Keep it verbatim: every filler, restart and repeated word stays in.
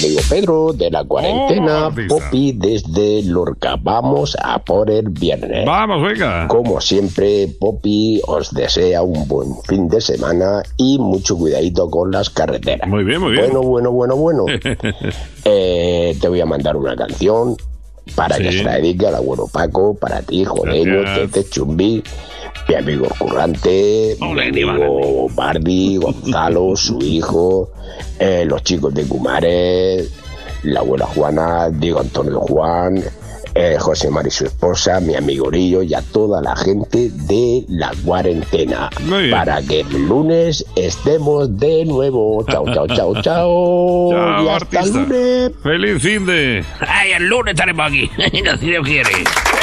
amigo Pedro de la cuarentena, Oh, Popi desde Lorca. Vamos a por el viernes. Vamos, venga. Como siempre, Popi os desea un buen fin de semana y mucho cuidadito con las carreteras. Muy bien, muy bien. Bueno, bueno, bueno, bueno. eh, te voy a mandar una canción para Sí. que se la dedique al abuelo Paco, para ti, Jodeño, Gracias. Tete Chumbi, mi amigo Currante, Ole, mi amigo Bardi, Gonzalo, su hijo, eh, los chicos de Cumares, la abuela Juana, Diego Antonio Juan, eh, José Mari y su esposa, mi amigo Orillo y a toda la gente de la cuarentena. Muy bien. Para que el lunes estemos de nuevo. Chao, chao, chao, chao. Chao, y hasta el artista. lunes. Feliz fin de... Ay, el lunes estaremos aquí. No, si Dios quiere.